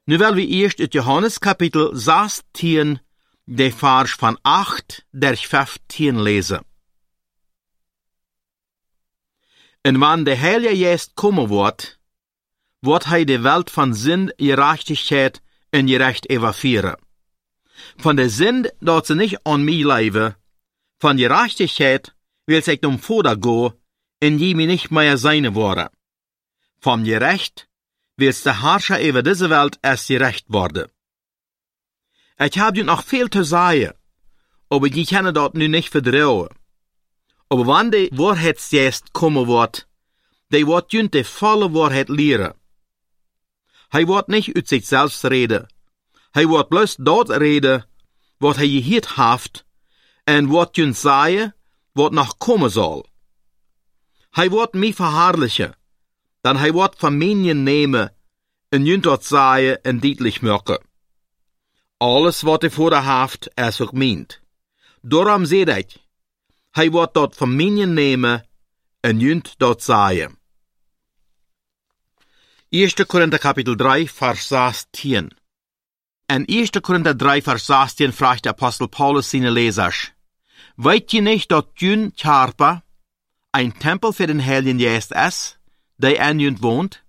Nu willen we eerst uit Johannes kapitel 16, de vers van 8 tot 15 lezen. En wanneer de Heilige Geest komen wordt, wordt hij de welt van zin, gerechtigheid en gerecht evalueren. Van de zin dat ze niet aan mij leven, van gerechtigheid wil ik om voordat gaan en die mij niet meer zijn worden. Van gerecht wil de herrscher over deze welt als gerecht worden. Ik heb je nog veel te zeggen, maar die kunnen dat nu niet vertrouwen. Maar wanneer de waarheidsgeest komen wordt, die wordt je de volle waarheid leren. Hij wordt niet uit zichzelf reden. Hij wordt bloos dat reden wat hij gehoord heeft en wat je zeggen wat nog komen zal. Hij wordt mij verherrlichen, dan hij wordt van mij nemen en je dat zeggen en duidelijk maken. Alles wat hij voor heeft, is ook meent. Daarom zeg ik, hij wordt dat van mij nemen en je dat zeggen. 1 Korinther kapitel 3, vers 16. In 1 Korinther 3, vers 16 vraagt de apostel Paulus zijn lezers: Weet je niet dat jullie Körper een tempel voor den Heiligen Geest is, die in jullie woont,